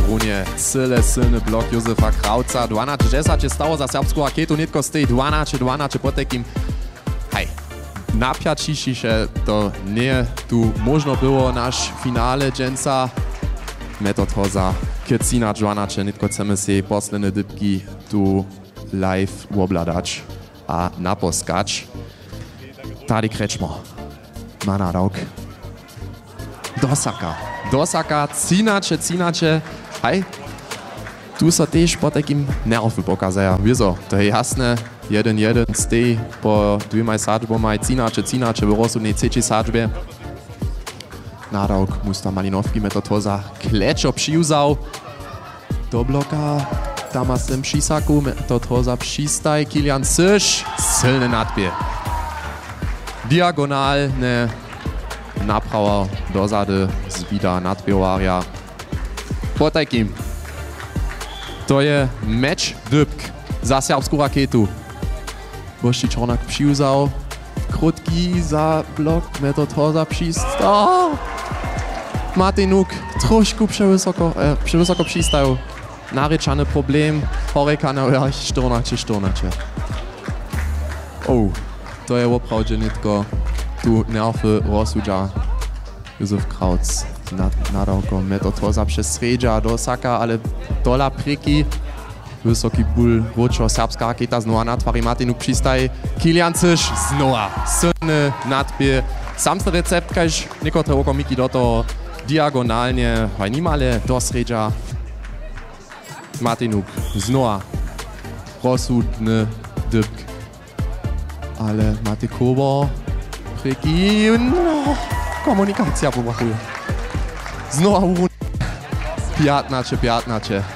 runie silny blok Józefa Krauca. 12-10 stało za serbską raketu, nitko stej 12 po takim napiaciše to nie tu možno było naš finale dženca. Metod hoza kecina 12, nitko chceme si posledné dybki tu live obladać a naposkać. Tady Krečmo má nádavk. Dosaka, cínače. Hej, tu sa tiež po takým nervy pokazaja. Wieso, to je jasné. 1-1 stej po dvimaj sadžbomaj. Cínače v rozsudnej třetí sadžbe. Nádavk musta Malinovki metod hoza klečo přiuzal. Do bloka. Tam má sem Šisaku, metod hoza přistaj. Kilian Syš, silný nadbie. Diagonálne naprava dozady zbída nadbievaria. Po takým. To je meč dybk za serbskú raketu. Boží Čornak přiuzal. Krutki za blok, metod hoza přistal. Martinuk trošku převysoko přistajú. Narečany problém. Horeka na vrch 14. To je opravdu nitko tu nervy rozsudža. Józef Krauc nadavkom metod hoza přes sredža do saka, ale dola priki. Vysoký bul, ročo, serbská raketa znova na tvári Martinuk přistaj. Kilian Syš znova, silný nadbie. Samstý recept, kaž niekotre okomiki do toho diagonálne, nimale do sredža. Martinuk znova rozsudný dybk. Ale Mate Kober priki, komunikacja pobrachuje. Znova piatnače.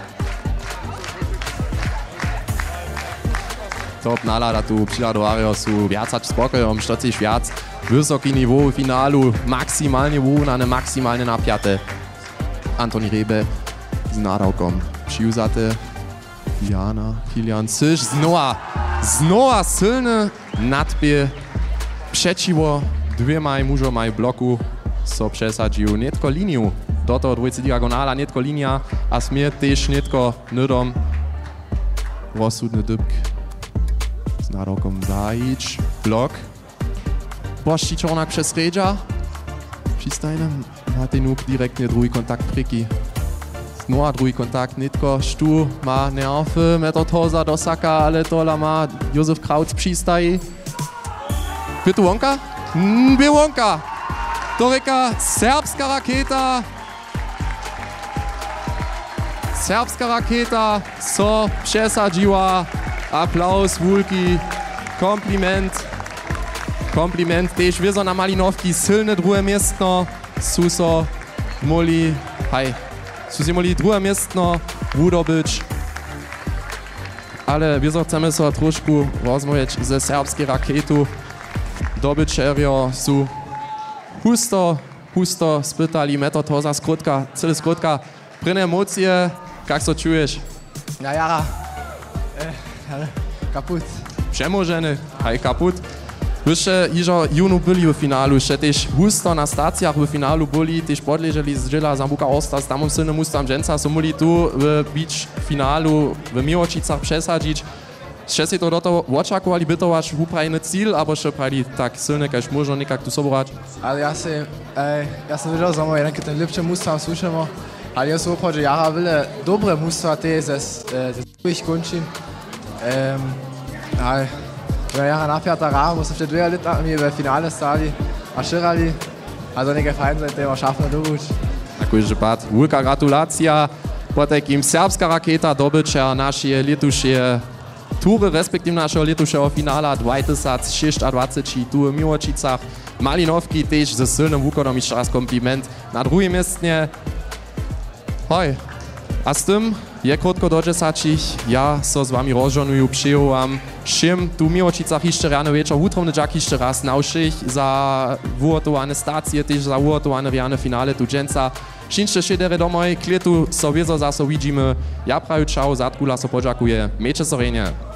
Top nálada tu přiladovario sú viacač spokojom, štociš viac. Vysoký niveau v finálu, maximálne vúnané, maximálne napiaté. Antoni Rebe s nádavkom přiuzate. Jana, Kilian Syš, znova silné nadbie. Přečivo dvěmaj mužomaj bloku so přesadžiu netko liniu. Do toho dvojci diagonála netko linia a smier tež netko nydom. Rozsudný dybk. S nádavkom Zajič. Blok. Boží Čornak přes sredža. Přistajne Martinuk direktne druhý kontakt priki. Znova druhý kontakt, nitko štu má nervy, metod hoza do saka, ale tola má Józef Krauc přistají. Bitu Wonka? Wonka! To reka serbská raketa. Serbská raketa, so přesadžiła. Applaus, Wulki. Kompliment, tež wieso na Malinovki, silne druhé miestno. Suso moli druhé miestno wudobyć. Ale wieso chceme so trošku rozmojeť ze serbskej raketu. Dobyčerio sú husto spytali metod hoza celý skrótka. Prvé emócie, jak so čuješ? Na jara. Kaput. Přemožený, kaput. Wyście junu byli w finalu, że też husto na stacjach w finalu byli, też podleżeli z Żyla Zambuka Ostas, tam silnym mustam dżęca, so mogli tu być w finalu w Miłočicach przesadzić. Wszyscy to do toho oczekowali bytować uprajny cel, albo że prali tak silny, jak można nikak tu sobrać? Ale ja sam wiedział, że my jednak ten lepszy mustam słyszymy, ale ja sobie że jara wyle dobre musta te ze ich kończy. Ja napiata rama, bo so še 2 leta mi v finale stali, a širali, a to nekaj fajn, da je šafno dobuč. Tako že pat, velika gratulacija, potek im serbska raketa dobyča naše letuše tury, respektive našeho letušeho finala 2026 tu v Miłočicach. Malinovki tež ze silnym wukonom jeszcze raz kompliment na drugim miestnie. Hoj, a z tym je krótko do 10, ja so z wami rozżonuję, przyjąłam všim tu v Miłočicach jeszcze rano wieczór, utromny dżak jeszcze raz naušich za ugotowane stacje, też za ugotowane riane finale tu dżęca. Wszyscy się domoj, klietu so wiezo zase widzimy. Ja prawie czau, zatkula so podziękuję. Miejcie sorenie.